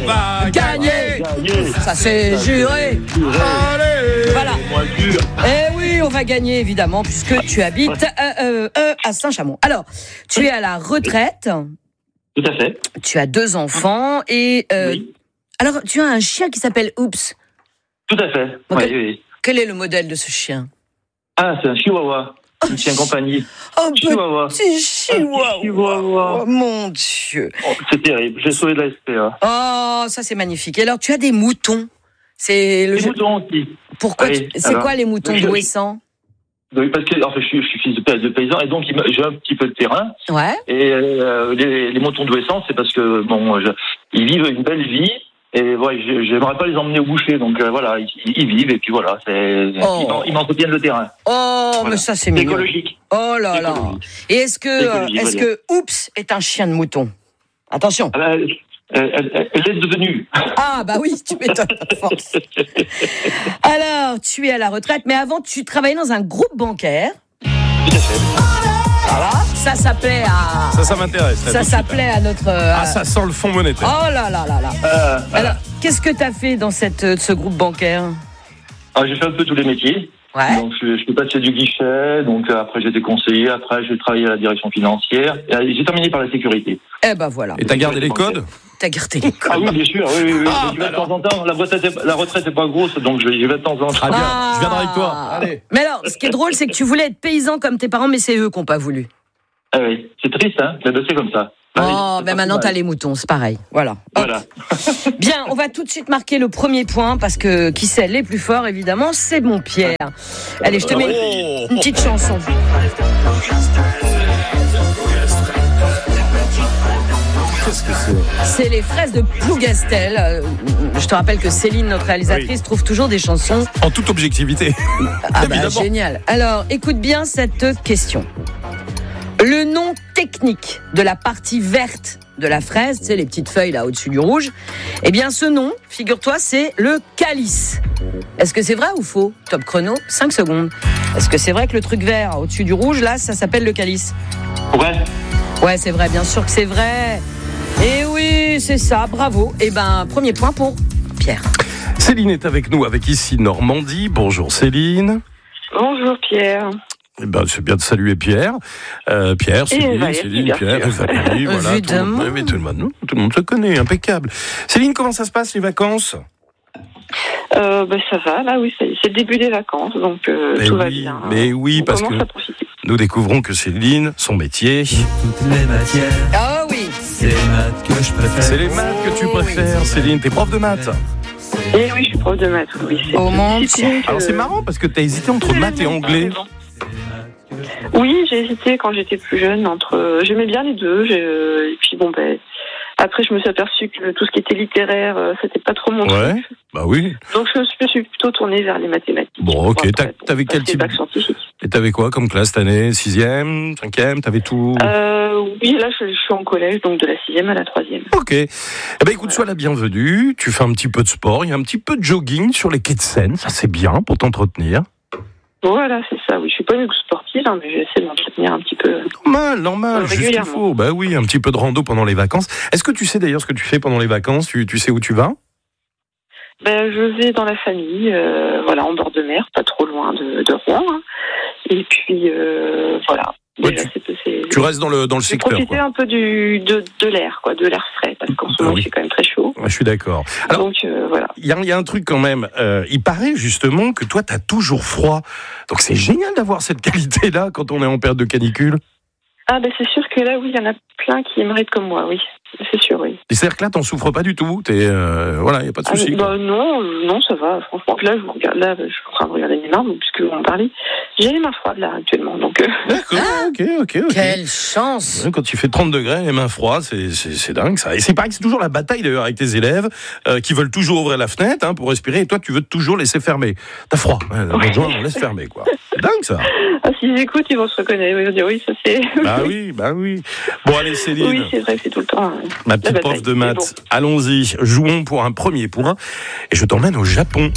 va gagner. Ça c'est juré. Allez. Voilà. Eh oui, on va gagner évidemment puisque tu habites à Saint-Chamond. Alors, tu es à la retraite. Tout à fait. Tu as 2 enfants et Oui. alors tu as un chien qui s'appelle Oops. Tout à fait. Ok. Oui. Quel est le modèle de ce chien? Ah, c'est un chihuahua. Un chien compagnie. Oh, Chihuahua. petit chihuahua. Chihuahua. Oh, mon Dieu. Oh, c'est terrible. J'ai sauvé de la SPA. Oh, ça c'est magnifique. Et alors, tu as des moutons. C'est le Les moutons aussi. Pourquoi Oui, c'est alors, quoi les moutons je- douessants? Oui, parce que enfin, je suis fils de paysan et donc j'ai un petit peu de terrain. Ouais. Et les moutons d'ouessant, c'est parce que bon, ils vivent une belle vie. Et ouais, j'aimerais pas les emmener au boucher, donc voilà, ils vivent et puis voilà, ils m'entretiennent le terrain. Oh, Voilà. mais ça c'est C'est mignon. écologique. Oh là là. Et est-ce Écologique, que Oops est un chien de mouton? Attention. Ah ben, elle est devenue. Ah bah oui, tu m'étonnes à force. Alors, tu es à la retraite, mais avant tu travaillais dans un groupe bancaire. Tout à fait. Voilà. Ça s'appelait à. Ça m'intéresse. Ça s'appelait à notre. Ah, ça sent le fonds monétaire. Oh là là là là. Alors, qu'est-ce que tu as fait dans ce groupe bancaire? J'ai fait un peu tous les métiers. Ouais. Donc je suis passé du guichet, donc après j'étais conseiller, après j'ai travaillé à la direction financière, et j'ai terminé par la sécurité. Eh ben voilà. Et t'as gardé les codes? T'as gardé les codes. Ah oui, bien sûr, oui. Ah, J'y vais de temps en temps. La retraite n'est pas grosse, donc j'y vais de temps en temps. Très bien, je viendrai avec toi. Allez. Mais alors, ce qui est drôle, c'est que tu voulais être paysan comme tes parents, mais c'est eux qui n'ont pas voulu. Ah oui, c'est triste, hein, mais c'est comme ça. Oh, ben maintenant t'as les moutons, c'est pareil. Voilà. Voilà. Bien, on va tout de suite marquer le premier point parce que qui sait les plus forts, évidemment, c'est mon Pierre. Allez, je te mets une petite chanson. Qu'est-ce que c'est? C'est les fraises de Plougastel. Je te rappelle que Céline, notre réalisatrice, trouve toujours des chansons. En toute objectivité. Ah bah, Évidemment. génial. Alors, écoute bien cette question. Le nom technique de la partie verte de la fraise, c'est les petites feuilles là au-dessus du rouge, eh bien ce nom, figure-toi, c'est le calice. Est-ce que c'est vrai ou faux? Top chrono, 5 secondes. Est-ce que c'est vrai que le truc vert au-dessus du rouge, là, ça s'appelle le calice? Ouais. Ouais, c'est vrai, bien sûr que c'est vrai. Et oui, c'est ça, bravo. Eh ben, premier point pour Pierre. Céline est avec nous, avec ici Normandie. Bonjour Céline. Bonjour Pierre. Eh ben, c'est bien de saluer Pierre. Pierre, Céline, Valérie, Céline, bien Pierre, sûr. Valérie, voilà. Évidemment. Tout le monde se connaît, impeccable. Céline, comment ça se passe les vacances? Ça va, là oui, c'est le début des vacances, donc tout va bien. Mais oui, On parce commence que à profiter. nous découvrons que Céline, son métier, Toutes les matières, Ah oui. c'est les maths que je préfère. c'est les maths que tu préfères. Céline, t'es prof de maths. Et oui, je suis prof de maths, oui. C'est Oh, mon une discipline que- Alors c'est marrant parce que t'as hésité entre maths et anglais. Oui, j'ai hésité quand j'étais plus jeune entre. J'aimais bien les deux, et puis bon ben. Après, je me suis aperçue que tout ce qui était littéraire, c'était pas trop mon Ouais, truc. bah oui. Donc je me suis plutôt tournée vers les mathématiques. Bon, ok. Après, T'avais quel passer type? le bac scientifique. Et t'avais quoi comme classe cette année? 6e, 5e, t'avais tout? Oui, là, je suis en collège, donc de la 6e à la 3e. Ok. Eh ben écoute, sois la bienvenue. Tu fais un petit peu de sport, il y a un petit peu de jogging sur les quais de Seine. Ça c'est bien pour t'entretenir. Voilà, c'est ça, oui. Je suis pas une sportive, hein, mais j'essaie de m'entretenir un petit peu. Normal, juste qu'il Régulièrement. faut. Bah oui, un petit peu de rando pendant les vacances. Est-ce que tu sais d'ailleurs ce que tu fais pendant les vacances? Tu sais où tu vas? Ben, je vais dans la famille, voilà, en bord de mer, pas trop loin de Rouen. Hein. Et puis, voilà. Ouais, Déjà, tu restes dans le je vais secteur, profiter quoi. un peu de l'air, quoi, de l'air frais, parce qu'en ce moment, oui. c'est quand même très chaud. Ouais, je suis d'accord. Alors, Donc, voilà. il y a un truc quand même. Il paraît justement que toi, t'as toujours froid. Donc c'est génial d'avoir cette qualité-là quand on est en période de canicule. Ah, ben, c'est sûr que là, oui, il y en a plein qui aimeraient être comme moi, oui. C'est sûr, oui. Et c'est-à-dire que là, t'en souffres pas du tout. Voilà, il y a pas de souci. quoi. Non, ça va. Franchement, là, je suis en train de regarder mes mains, donc, puisque vous en parlez. J'ai les mains froides, là, actuellement, donc... D'accord, ok. Quelle chance. Ouais, quand il fait 30 degrés, les mains froides, c'est dingue ça. Et c'est pareil que c'est toujours la bataille d'ailleurs avec tes élèves qui veulent toujours ouvrir la fenêtre pour respirer et toi tu veux toujours laisser fermer. T'as froid, bonjour, on laisse fermer quoi. C'est dingue ça. Ah, s'ils écoutent, ils vont se reconnaître. Ils vont dire oui, ça c'est... Bah oui. Bon allez Céline, Oui, c'est vrai que c'est tout le temps... ma petite prof de maths, allons-y, jouons pour un premier point et je t'emmène au Japon.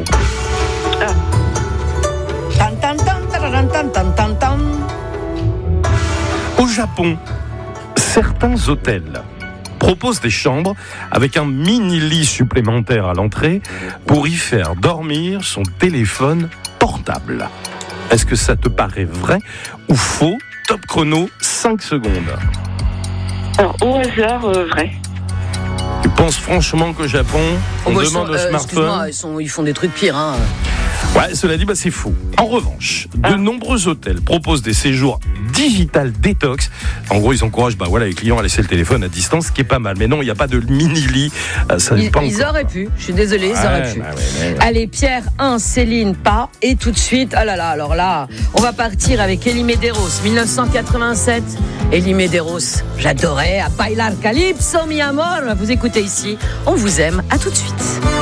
Tan, tan, tan, tan, tan, tan, tan, tan. Au Japon, certains hôtels propose des chambres avec un mini-lit supplémentaire à l'entrée pour y faire dormir son téléphone portable. Est-ce que ça te paraît vrai ou faux? Top chrono, 5 secondes. Alors, au hasard, vrai. Tu penses franchement qu'au Japon, on demande au smartphone? Ils font des trucs pires, hein. Ouais, cela dit, c'est faux. En revanche, de nombreux hôtels proposent des séjours digital détox. En gros, ils encouragent les clients à laisser le téléphone à distance, ce qui est pas mal. Mais non, il n'y a pas de mini-lit. Ils auraient pu. Je suis désolée, ils auraient pu. Allez, Pierre 1, Céline pas. Et tout de suite, alors là, on va partir avec Elie Medeiros, 1987. Elie Medeiros, j'adorais. A bailar calypso, mi amor. Vous écoutez ici, on vous aime. À tout de suite.